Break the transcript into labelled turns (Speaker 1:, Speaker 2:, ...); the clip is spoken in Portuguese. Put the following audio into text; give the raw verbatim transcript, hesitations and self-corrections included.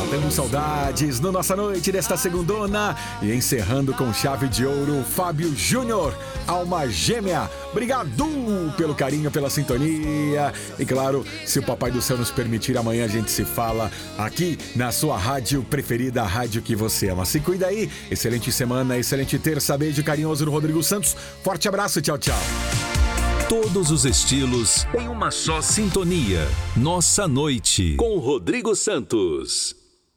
Speaker 1: Matando saudades no Nossa Noite desta segundona. E encerrando com chave de ouro, Fábio Júnior, Alma Gêmea. Obrigado pelo carinho, pela sintonia. E claro, se o Papai do Céu nos permitir, amanhã a gente se fala aqui na sua rádio preferida, a rádio que você ama. Se cuida aí. Excelente semana, excelente terça. Beijo carinhoso do Rodrigo Santos. Forte abraço, tchau, tchau.
Speaker 2: Todos os estilos em uma só sintonia. Nossa Noite com Rodrigo Santos.